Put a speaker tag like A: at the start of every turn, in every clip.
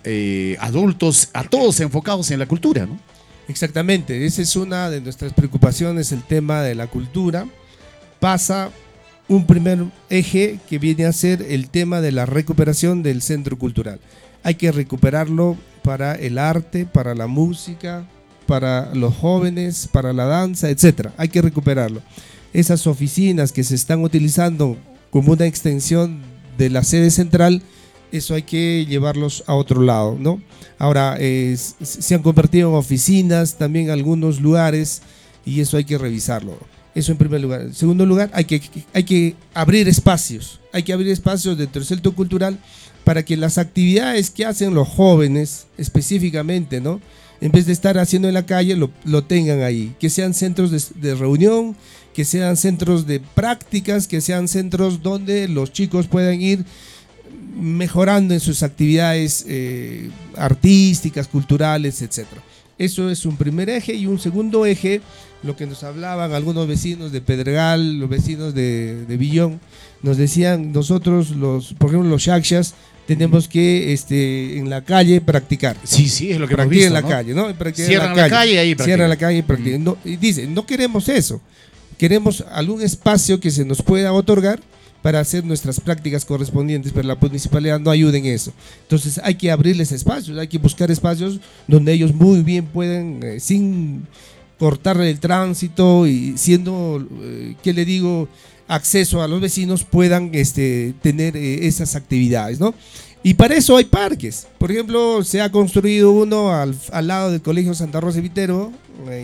A: adultos, a todos enfocados en la cultura, ¿no?
B: Exactamente, esa es una de nuestras preocupaciones, el tema de la cultura. Pasa un primer eje que viene a ser el tema de la recuperación del centro cultural. Hay que recuperarlo para el arte, para la música, para los jóvenes, para la danza, etcétera. Hay que recuperarlo. Esas oficinas que se están utilizando como una extensión de la sede central, eso hay que llevarlos a otro lado, ¿no? Ahora, se han convertido en oficinas también algunos lugares y eso hay que revisarlo. Eso en primer lugar. En segundo lugar, hay que abrir espacios. Hay que abrir espacios dentro del centro cultural para que las actividades que hacen los jóvenes específicamente, ¿no?, en vez de estar haciendo en la calle, lo tengan ahí. Que sean centros de reunión, que sean centros de prácticas, que sean centros donde los chicos puedan ir mejorando en sus actividades artísticas, culturales, etc. Eso es un primer eje. Y un segundo eje, lo que nos hablaban algunos vecinos de Pedregal, los vecinos de Villón, nos decían, nosotros, por ejemplo, los Yaxas, tenemos que en la calle practicar.
A: Sí, es lo que hemos visto,
B: en la
A: ¿no?
B: calle, ¿no?
A: Cierran la calle y ahí practican.
B: Cierran la calle y practican. No, y dicen, no queremos eso. Queremos algún espacio que se nos pueda otorgar para hacer nuestras prácticas correspondientes, pero la municipalidad no ayuda en eso. Entonces hay que abrirles espacios, hay que buscar espacios donde ellos muy bien pueden, sin cortarle el tránsito y siendo, ¿qué le digo?, acceso a los vecinos, puedan tener esas actividades, ¿no? Y para eso hay parques. Por ejemplo, se ha construido uno al lado del Colegio Santa Rosa de Viterbo,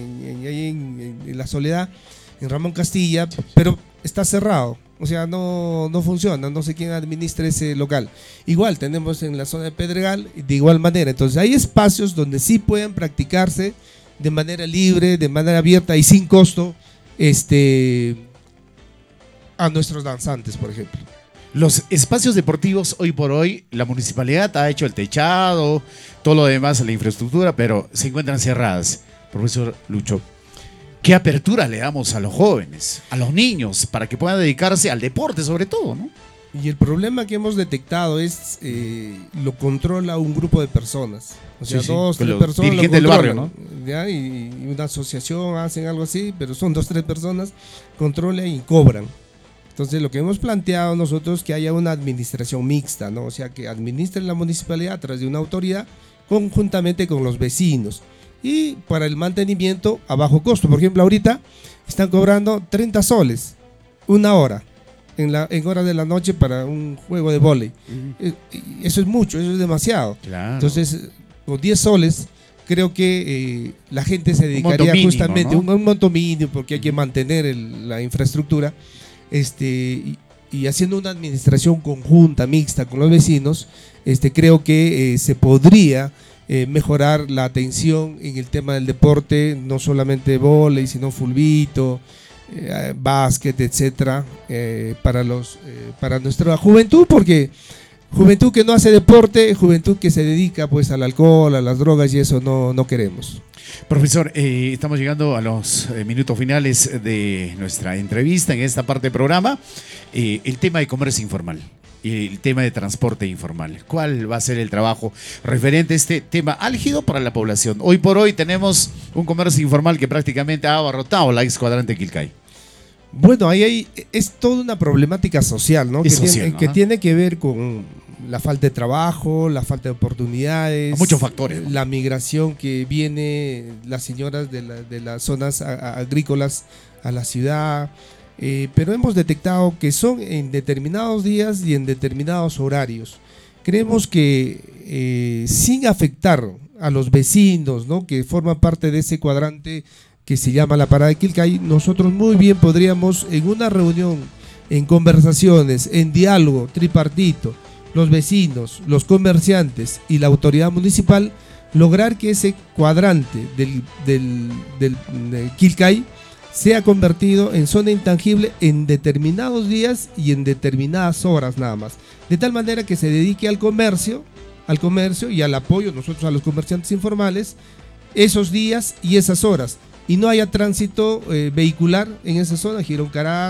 B: en La Soledad, en Ramón Castilla, pero está cerrado. O sea, no funciona, no sé quién administra ese local. Igual tenemos en la zona de Pedregal, de igual manera. Entonces hay espacios donde sí pueden practicarse de manera libre, de manera abierta y sin costo, a nuestros danzantes, por ejemplo.
A: Los espacios deportivos, hoy por hoy, la municipalidad ha hecho el techado, todo lo demás, la infraestructura, pero se encuentran cerradas. Profesor Lucho, ¿qué apertura le damos a los jóvenes, a los niños, para que puedan dedicarse al deporte sobre todo, ¿no?
B: Y el problema que hemos detectado es, lo controla un grupo de personas. O sea,
A: sí,
B: 2, 3 personas
A: dirigentes del barrio, ¿no?
B: ¿Ya? Y una asociación hacen algo así, pero son 2, 3 personas, controlan y cobran. Entonces lo que hemos planteado nosotros es que haya una administración mixta, ¿no? O sea, que administre la municipalidad a través de una autoridad conjuntamente con los vecinos y para el mantenimiento a bajo costo. Por ejemplo, ahorita están cobrando 30 soles, una hora, en horas de la noche para un juego de vóley. Eso es mucho, eso es demasiado.
A: Claro.
B: Entonces, con 10 soles, creo que la gente se dedicaría
A: mínimo,
B: justamente,
A: ¿no?
B: un monto mínimo, porque hay que mantener la infraestructura. Y haciendo una administración conjunta, mixta con los vecinos, creo que se podría mejorar la atención en el tema del deporte, no solamente vóley, sino fulbito, básquet, etcétera, para nuestra juventud, porque juventud que no hace deporte, juventud que se dedica pues al alcohol, a las drogas, y eso no queremos.
A: Profesor, estamos llegando a los minutos finales de nuestra entrevista en esta parte del programa. El tema de comercio informal y el tema de transporte informal. ¿Cuál va a ser el trabajo referente a este tema álgido para la población? Hoy por hoy tenemos un comercio informal que prácticamente ha abarrotado la ex cuadrante Quilcay.
B: Bueno, es toda una problemática social, ¿no? Que tiene que ver con la falta de trabajo, la falta de oportunidades,
A: muchos factores, ¿no?
B: La migración que viene, las señoras de las zonas agrícolas a la ciudad, pero hemos detectado que son en determinados días y en determinados horarios. Creemos que sin afectar a los vecinos, ¿no?, que forman parte de ese cuadrante que se llama la Parada de Quilcay, nosotros muy bien podríamos, en una reunión, en conversaciones, en diálogo tripartito, los vecinos, los comerciantes y la autoridad municipal, lograr que ese cuadrante del Quilcay sea convertido en zona intangible en determinados días y en determinadas horas nada más, de tal manera que se dedique al comercio y al apoyo nosotros a los comerciantes informales esos días y esas horas, y no haya tránsito vehicular en esa zona, Girón Caraz,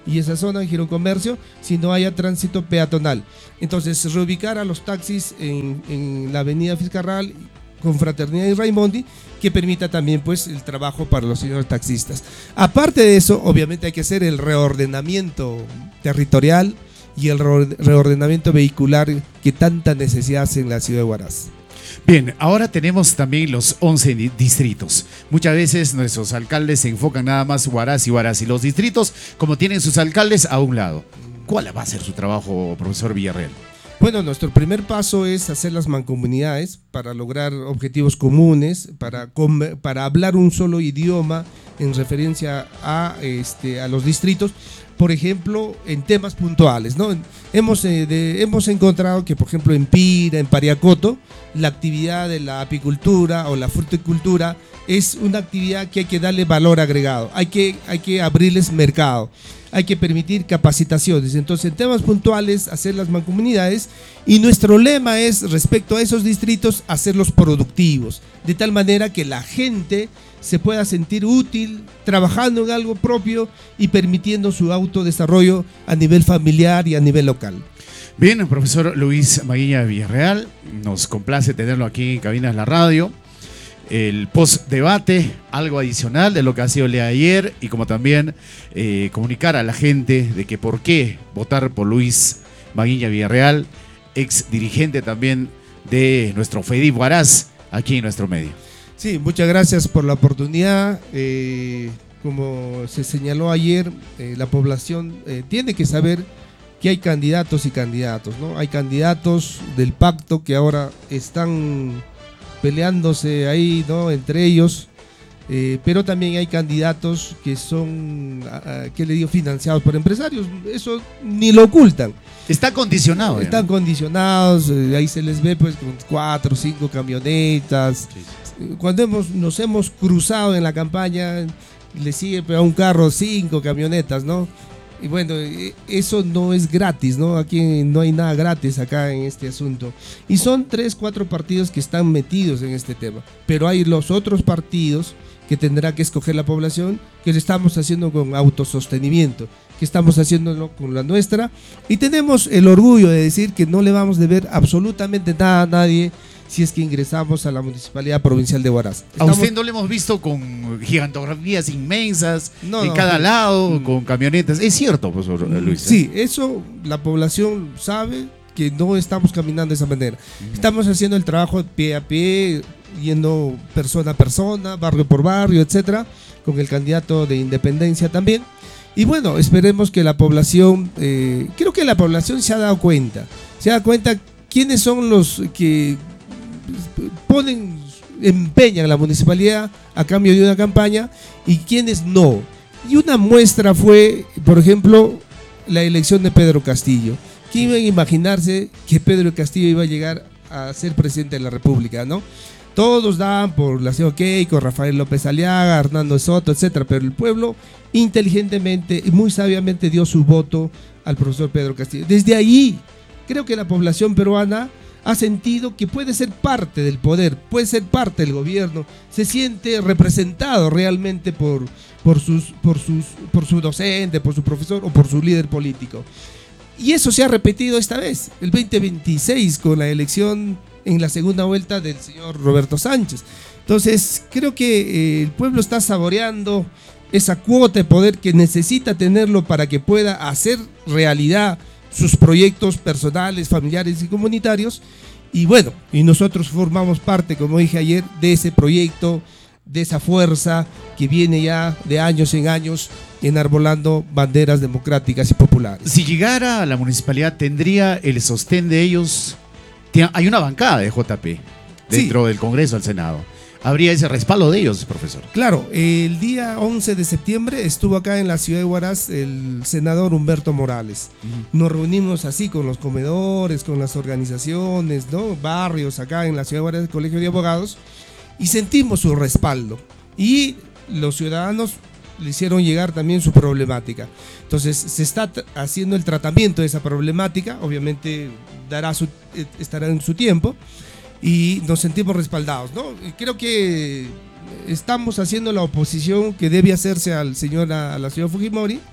B: y esa zona, en Girocomercio, si no haya tránsito peatonal. Entonces, reubicar a los taxis en la avenida Fitzcarrald con Fraternidad y Raimondi, que permita también pues el trabajo para los señores taxistas. Aparte de eso, obviamente hay que hacer el reordenamiento territorial y el reordenamiento vehicular que tanta necesidad hace en la ciudad de Huaraz.
A: Bien, ahora tenemos también los 11 distritos. Muchas veces nuestros alcaldes se enfocan nada más Huaraz y los distritos, como tienen sus alcaldes, a un lado. ¿Cuál va a ser su trabajo, profesor Villarreal?
B: Bueno, nuestro primer paso es hacer las mancomunidades para lograr objetivos comunes, para hablar un solo idioma en referencia a los distritos. Por ejemplo, en temas puntuales, ¿no? Hemos encontrado que, por ejemplo, en Pira, en Pariacoto, la actividad de la apicultura o la fruticultura es una actividad que hay que darle valor agregado, hay que abrirles mercado, hay que permitir capacitaciones. Entonces, en temas puntuales, hacer las mancomunidades, y nuestro lema es, respecto a esos distritos, hacerlos productivos, de tal manera que la gente se pueda sentir útil, trabajando en algo propio y permitiendo su autodesarrollo a nivel familiar y a nivel local.
A: Bien, profesor Luis Maguiña Villarreal, nos complace tenerlo aquí en Cabinas la Radio. El post-debate, algo adicional de lo que ha sido el día de ayer, y como también comunicar a la gente de que por qué votar por Luis Maguiña Villarreal, ex dirigente también de nuestro FEDIP Huaraz, aquí en nuestro medio.
B: Sí, muchas gracias por la oportunidad. Como se señaló ayer, la población tiene que saber que hay candidatos y candidatos, ¿no? Hay candidatos del pacto que ahora están peleándose ahí, ¿no?, entre ellos, pero también hay candidatos que son, ¿qué le digo?, financiados por empresarios. Eso ni lo ocultan.
A: Está condicionado.
B: Están condicionados, ahí se les ve pues con 4 o 5 camionetas. Sí. Cuando nos hemos cruzado en la campaña, le sigue a un carro 5 camionetas, ¿no? Y bueno, eso no es gratis, ¿no? Aquí no hay nada gratis acá en este asunto. Y son 3, 4 partidos que están metidos en este tema. Pero hay los otros partidos que tendrá que escoger la población, que lo estamos haciendo con autosostenimiento, que estamos haciéndolo con la nuestra. Y tenemos el orgullo de decir que no le vamos a deber absolutamente nada a nadie si es que ingresamos a la Municipalidad Provincial de Huaraz.
A: A usted no le hemos visto con gigantografías inmensas en cada lado, con camionetas. ¿Es cierto, profesor Luis?
B: Sí, eso la población sabe, que no estamos caminando de esa manera. Estamos haciendo el trabajo pie a pie, yendo persona a persona, barrio por barrio, etcétera, con el candidato de Independencia también. Y bueno, esperemos que la población, creo que la población se ha dado cuenta quiénes son los que empeñan la municipalidad a cambio de una campaña y quienes no. Y una muestra fue, por ejemplo, la elección de Pedro Castillo. ¿Quién iba a imaginarse que Pedro Castillo iba a llegar a ser presidente de la República, no? Todos daban por la señora Keiko, Rafael López Aliaga, Hernando Soto, etcétera, pero el pueblo inteligentemente y muy sabiamente dio su voto al profesor Pedro Castillo. Desde ahí, creo que la población peruana ha sentido que puede ser parte del poder, puede ser parte del gobierno, se siente representado realmente por su docente, por su profesor o por su líder político. Y eso se ha repetido esta vez, el 2026, con la elección en la segunda vuelta del señor Roberto Sánchez. Entonces, creo que el pueblo está saboreando esa cuota de poder que necesita tenerlo para que pueda hacer realidad sus proyectos personales, familiares y comunitarios. Y bueno, y nosotros formamos parte, como dije ayer, de ese proyecto, de esa fuerza que viene ya de años en años enarbolando banderas democráticas y populares.
A: Si llegara a la municipalidad, ¿tendría el sostén de ellos? Hay una bancada de JP dentro del Congreso, del Senado. ¿Habría ese respaldo de ellos, profesor?
B: Claro, el día 11 de septiembre estuvo acá en la ciudad de Huaraz el senador Humberto Morales. Nos reunimos así con los comedores, con las organizaciones, ¿no?, barrios acá en la ciudad de Huaraz, el Colegio de Abogados, y sentimos su respaldo. Y los ciudadanos le hicieron llegar también su problemática. Entonces se está haciendo el tratamiento de esa problemática, obviamente estará en su tiempo, y nos sentimos respaldados, ¿no? Creo que estamos haciendo la oposición que debe hacerse a la señora Fujimori,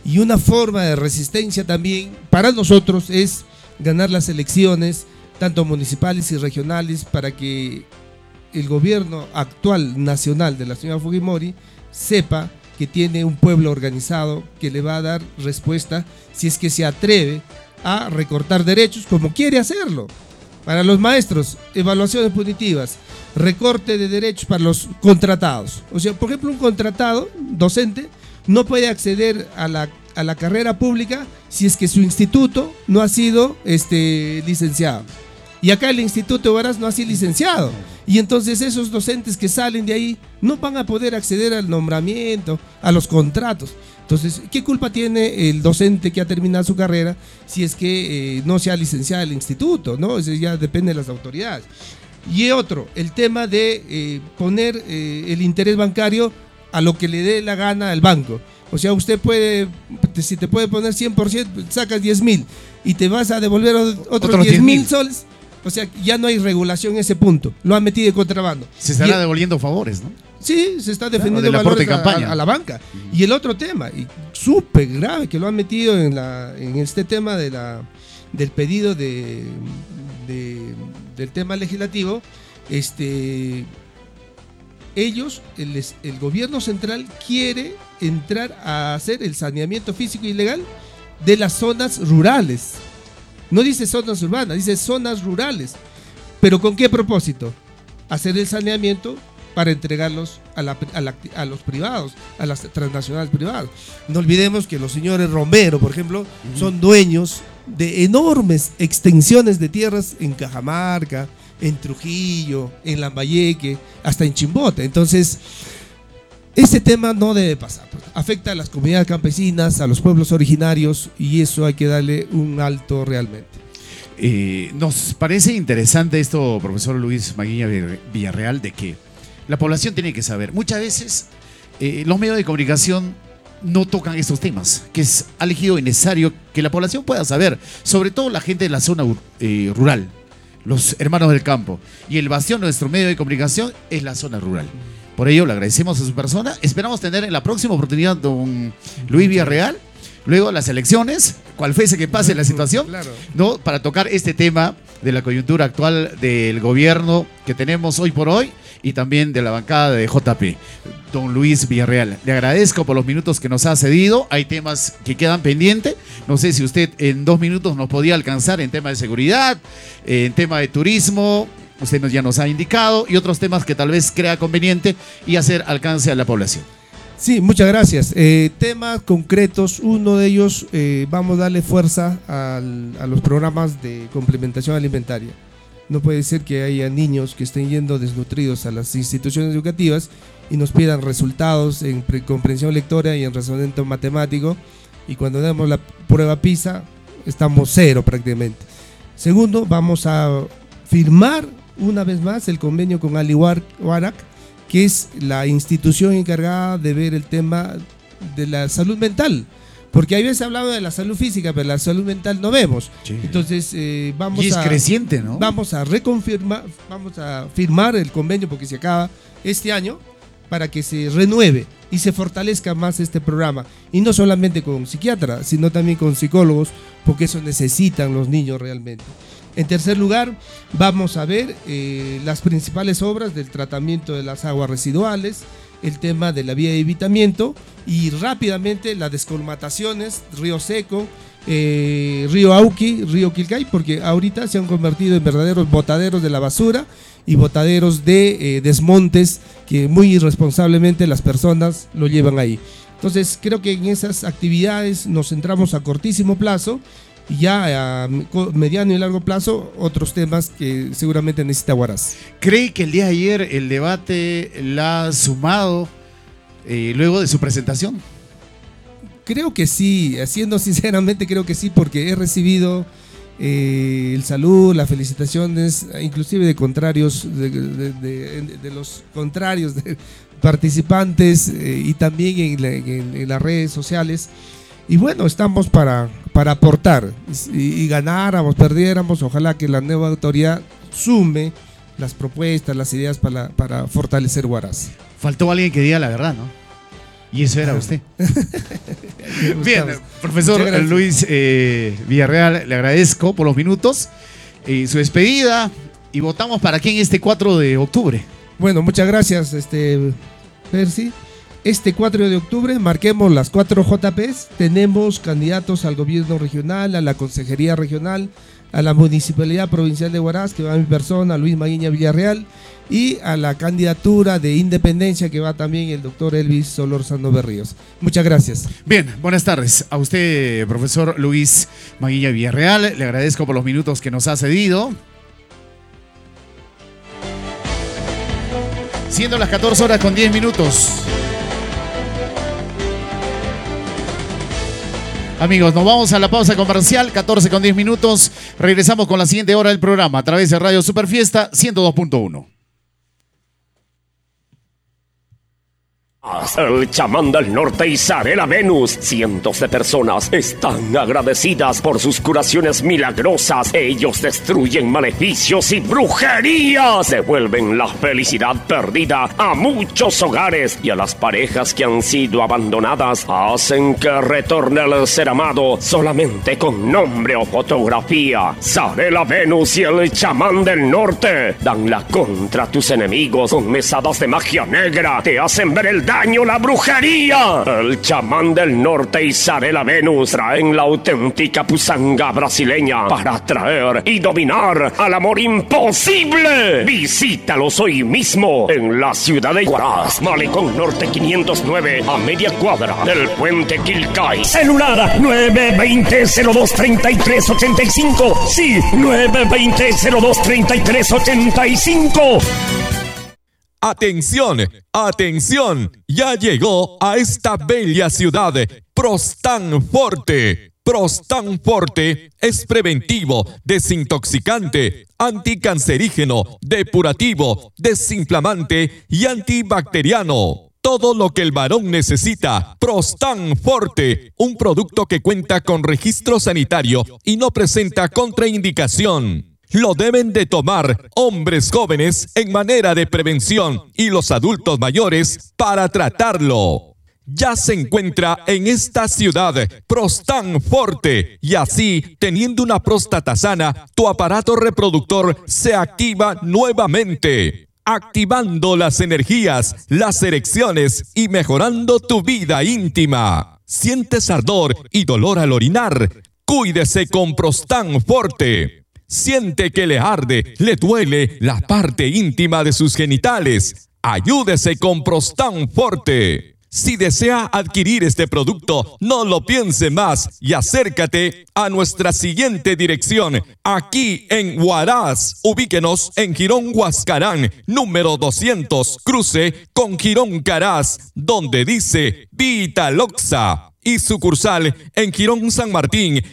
B: Y una forma de resistencia también para nosotros es ganar las elecciones, tanto municipales y regionales, para que el gobierno actual nacional de la señora Fujimori sepa que tiene un pueblo organizado que le va a dar respuesta si es que se atreve a recortar derechos como quiere hacerlo. Para los maestros, evaluaciones punitivas, recorte de derechos para los contratados. O sea, por ejemplo, un contratado docente no puede acceder a la carrera pública si es que su instituto no ha sido licenciado. Y acá el Instituto de Huaraz no ha sido licenciado. Y entonces esos docentes que salen de ahí no van a poder acceder al nombramiento, a los contratos. Entonces, ¿qué culpa tiene el docente que ha terminado su carrera si es que no se ha licenciado el instituto, ¿no? Eso ya depende de las autoridades. Y otro, el tema de poner el interés bancario a lo que le dé la gana al banco. O sea, usted puede, si te puede poner 100%, sacas 10.000 y te vas a devolver otros 10.000 soles. O sea, ya no hay regulación en ese punto. Lo han metido de contrabando.
A: Se estará devolviendo favores, ¿no?
B: Sí, se está defendiendo valores a la banca. Y el otro tema, y súper grave, que lo han metido en este tema del pedido del tema legislativo, ellos, el gobierno central quiere entrar a hacer el saneamiento físico y legal de las zonas rurales. No dice zonas urbanas, dice zonas rurales. ¿Pero con qué propósito? Hacer el saneamiento para entregarlos a los privados, a las transnacionales privadas. No olvidemos que los señores Romero, por ejemplo, son dueños de enormes extensiones de tierras en Cajamarca, en Trujillo, en Lambayeque, hasta en Chimbote. Entonces, ese tema no debe pasar. Afecta a las comunidades campesinas, a los pueblos originarios, y eso hay que darle un alto realmente.
A: Nos parece interesante esto, profesor Luis Maguiña Villarreal, de que la población tiene que saber. Muchas veces los medios de comunicación no tocan estos temas, que es elegido y necesario que la población pueda saber, sobre todo la gente de la zona rural, los hermanos del campo. Y el bastión de nuestro medio de comunicación es la zona rural. Por ello, le agradecemos a su persona. Esperamos tener en la próxima oportunidad don Luis Villarreal, luego de las elecciones, cual fuese que pase la situación,
B: claro,
A: ¿no? Para tocar este tema de la coyuntura actual del gobierno que tenemos hoy por hoy y también de la bancada de JP. Don Luis Villarreal, le agradezco por los minutos que nos ha cedido. Hay temas que quedan pendientes. No sé si usted en 2 minutos nos podía alcanzar en tema de seguridad, en tema de turismo. Usted ya nos ha indicado, y otros temas que tal vez crea conveniente y hacer alcance a la población.
B: Sí, muchas gracias. Temas concretos, uno de ellos, vamos a darle fuerza a los programas de complementación alimentaria. No puede ser que haya niños que estén yendo desnutridos a las instituciones educativas y nos pidan resultados en comprensión lectora y en razonamiento matemático, y cuando damos la prueba PISA estamos 0 prácticamente. Segundo, vamos a firmar una vez más el convenio con Alihuarac, que es la institución encargada de ver el tema de la salud mental, porque hay veces hablado de la salud física, pero la salud mental no vemos. Sí. Entonces vamos,
A: y es creciente, ¿no?
B: Vamos a reconfirmar, vamos a firmar el convenio porque se acaba este año, para que se renueve y se fortalezca más este programa, y no solamente con psiquiatras, sino también con psicólogos, porque eso necesitan los niños realmente. En tercer lugar, vamos a ver las principales obras del tratamiento de las aguas residuales, el tema de la vía de evitamiento, y rápidamente las descolmataciones, Río Seco, Río Auqui, Río Quilcay, porque ahorita se han convertido en verdaderos botaderos de la basura y botaderos de desmontes que muy irresponsablemente las personas lo llevan ahí. Entonces creo que en esas actividades nos centramos a cortísimo plazo, y ya a mediano y largo plazo otros temas que seguramente necesita Huaraz.
A: ¿Cree que el día de ayer el debate la ha sumado luego de su presentación?
B: Creo que sí, haciendo sinceramente creo que sí, porque he recibido el saludo, las felicitaciones, inclusive de contrarios, de los contrarios, de participantes, y también en las redes sociales. Y bueno, estamos para aportar, y ganáramos, perdiéramos, ojalá que la nueva autoridad sume las propuestas, las ideas para fortalecer Huaraz.
A: Faltó alguien que diga la verdad, ¿no? Y eso era usted. Bien, profesor Luis Villarreal, le agradezco por los minutos y su despedida. Y votamos para quién este 4 de octubre.
B: Bueno, muchas gracias, Percy. Este 4 de octubre marquemos las 4 JPs. Tenemos candidatos al gobierno regional, a la consejería regional, a la municipalidad provincial de Huaraz, que va mi persona, Luis Maguiña Villarreal, y a la candidatura de independencia, que va también el doctor Elvis Solorzano Berríos. Muchas gracias.
A: Bien, buenas tardes. A usted, profesor Luis Maguiña Villarreal, le agradezco por los minutos que nos ha cedido. Siendo las 14 horas con 10 minutos. Amigos, nos vamos a la pausa comercial, 14 con 10 minutos. Regresamos con la siguiente hora del programa a través de Radio Superfiesta 102.1.
C: El chamán del norte Isarela Venus. Cientos de personas están agradecidas por sus curaciones milagrosas. Ellos destruyen maleficios y brujerías. Devuelven la felicidad perdida a muchos hogares y a las parejas que han sido abandonadas. Hacen que retorne el ser amado solamente con nombre o fotografía. Isarela Venus y el chamán del norte dan la contra a tus enemigos con mesadas de magia negra. Te hacen ver el daño, la brujería. El chamán del norte Isarela Venus traen la auténtica pusanga brasileña para atraer y dominar al amor imposible. Visítalos hoy mismo en la ciudad de Huaraz, Malecón Norte 509, a media cuadra del puente Quilcay. Celular 920-023385. Sí, 920-023385.
D: Atención, atención, ya llegó a esta bella ciudad Prostan Forte. Prostan Forte es preventivo, desintoxicante, anticancerígeno, depurativo, desinflamante y antibacteriano. Todo lo que el varón necesita. Prostan Forte, un producto que cuenta con registro sanitario y no presenta contraindicación. Lo deben de tomar hombres jóvenes en manera de prevención y los adultos mayores para tratarlo. Ya se encuentra en esta ciudad Prostan Forte y así, teniendo una próstata sana, tu aparato reproductor se activa nuevamente, activando las energías, las erecciones y mejorando tu vida íntima. ¿Sientes ardor y dolor al orinar? Cuídese con Prostan Forte. Siente que le arde, le duele la parte íntima de sus genitales. Ayúdese con Prostan Forte. Si desea adquirir este producto, no lo piense más y acércate a nuestra siguiente dirección. Aquí en Huaraz, ubíquenos en Girón Huascarán, número 200, cruce con Girón Caraz, donde dice Vitaloxa. Y sucursal en Girón San Martín,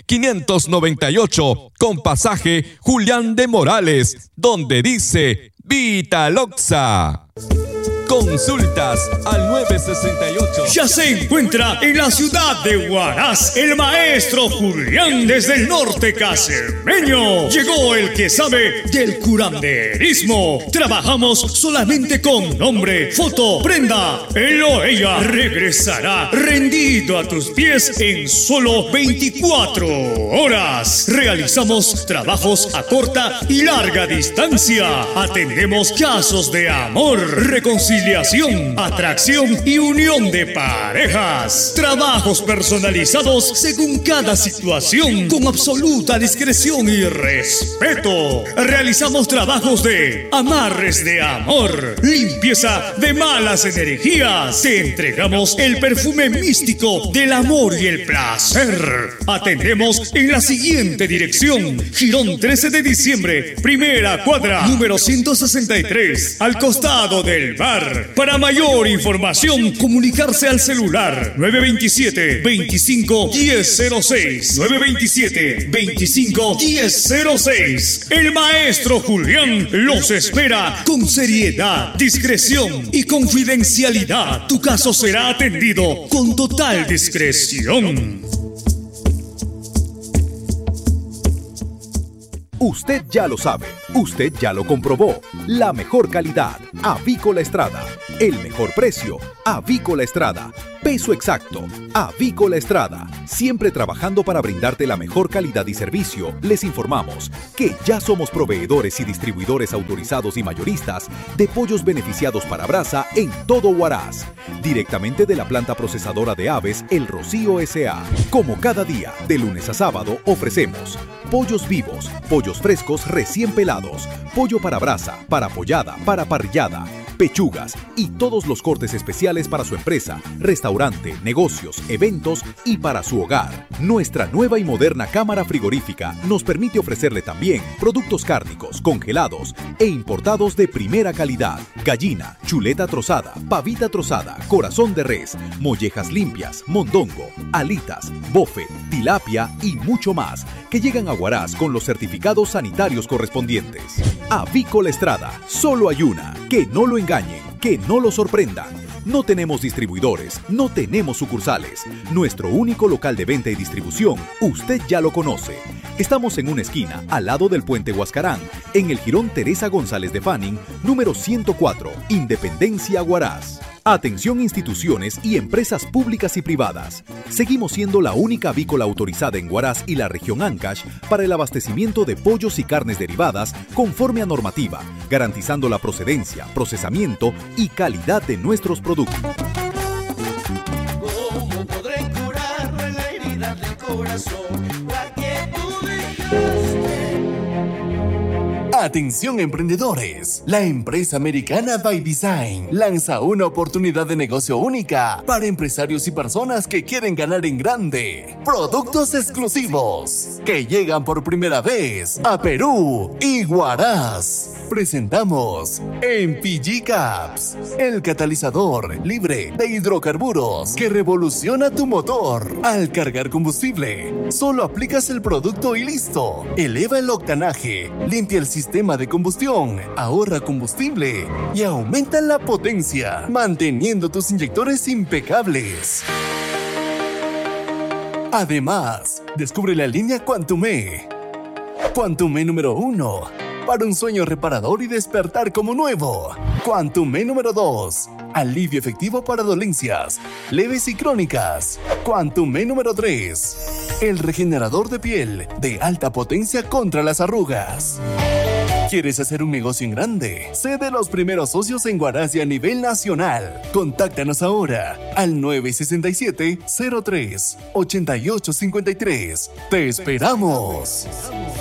D: 598, con pasaje Julián de Morales, donde dice Vitaloxa. Consultas al 968.
E: Ya se encuentra en la ciudad de Huaraz el maestro Julián desde el norte cacemeño. Llegó el que sabe del curanderismo. Trabajamos solamente con nombre, foto, prenda. Él o ella regresará rendido a tus pies en solo 24 horas. Realizamos trabajos a corta y larga distancia. Atendemos casos de amor, reconciliación, atracción y unión de parejas. Trabajos personalizados según cada situación, con absoluta discreción y respeto. Realizamos trabajos de amarres de amor, limpieza de malas energías. Te entregamos el perfume místico del amor y el placer. Atendemos en la siguiente dirección: Girón 13 de diciembre, primera cuadra, número 163, al costado del bar. Para mayor información, comunicarse al celular 927-25-1006. 927-25-1006. El maestro Julián los espera con seriedad, discreción y confidencialidad. Tu caso será atendido con total discreción.
F: Usted ya lo sabe, usted ya lo comprobó. La mejor calidad, Avícola Estrada. El mejor precio, Avícola Estrada. Peso exacto, Avícola Estrada. Siempre trabajando para brindarte la mejor calidad y servicio, les informamos que ya somos proveedores y distribuidores autorizados y mayoristas de pollos beneficiados para brasa en todo Huaraz. Directamente de la planta procesadora de aves El Rocío S.A. Como cada día, de lunes a sábado, ofrecemos pollos vivos, pollos frescos recién pelados, pollo para brasa, para pollada, para parrillada, pechugas y todos los cortes especiales para su empresa, restaurante, negocios, eventos y para su hogar. Nuestra nueva y moderna cámara frigorífica nos permite ofrecerle también productos cárnicos, congelados e importados de primera calidad. Gallina, chuleta trozada, pavita trozada, corazón de res, mollejas limpias, mondongo, alitas, bofe, tilapia y mucho más que llegan a Huaraz con los certificados sanitarios correspondientes. Avícola Estrada, solo hay una. Que no lo engañen, que no lo sorprendan. No tenemos distribuidores, no tenemos sucursales. Nuestro único local de venta y distribución, usted ya lo conoce. Estamos en una esquina, al lado del puente Huascarán, en el jirón Teresa González de Fanning, número 104, Independencia, Huaraz. Atención instituciones y empresas públicas y privadas. Seguimos siendo la única avícola autorizada en Huaraz y la región Ancash para el abastecimiento de pollos y carnes derivadas conforme a normativa, garantizando la procedencia, procesamiento y calidad de nuestros productos.
G: ¿Cómo podré curar la herida del corazón? La que tú dejaste.
H: Atención emprendedores, la empresa americana By Design lanza una oportunidad de negocio única para empresarios y personas que quieren ganar en grande. Productos exclusivos que llegan por primera vez a Perú y Huaraz. Presentamos MPG Caps, el catalizador libre de hidrocarburos que revoluciona tu motor. Al cargar combustible, solo aplicas el producto y listo. Eleva el octanaje, limpia el sistema de combustión, ahorra combustible y aumenta la potencia, manteniendo tus inyectores impecables. Además, descubre la línea Quantum E. Quantum E número 1. Para un sueño reparador y despertar como nuevo. Quantum E número 2. Alivio efectivo para dolencias leves y crónicas. Quantum E número 3. El regenerador de piel de alta potencia contra las arrugas. ¿Quieres hacer un negocio en grande? Sé de los primeros socios en Huaraz y a nivel nacional. Contáctanos ahora al 967-03-8853. ¡Te esperamos!